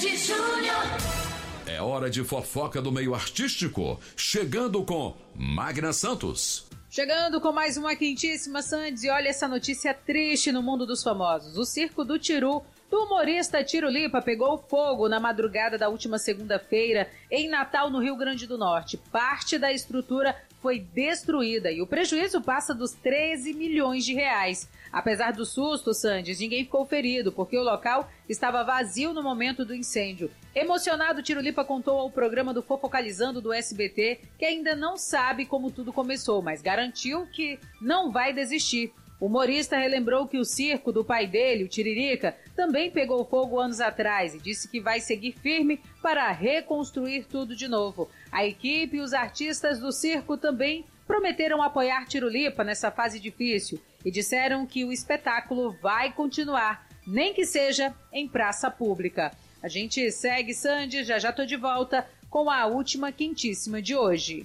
Sandy Júnior. É hora de fofoca do meio artístico, chegando com Magna Santos. Chegando com mais uma quentíssima, Sandy. Olha essa notícia triste no mundo dos famosos. O circo do Tiru, do humorista Tirulipa, pegou fogo na madrugada da última segunda-feira em Natal, no Rio Grande do Norte. Parte da estrutura foi destruída e o prejuízo passa dos 13 milhões de reais. Apesar do susto, Sandy, ninguém ficou ferido, porque o local estava vazio no momento do incêndio. Emocionado, Tirulipa contou ao programa do Fofocalizando do SBT que ainda não sabe como tudo começou, mas garantiu que não vai desistir. O humorista relembrou que o circo do pai dele, o Tiririca, também pegou fogo anos atrás e disse que vai seguir firme para reconstruir tudo de novo. A equipe e os artistas do circo também prometeram apoiar Tirulipa nessa fase difícil e disseram que o espetáculo vai continuar, nem que seja em praça pública. A gente segue, Sandy, já tô de volta com a última quentíssima de hoje.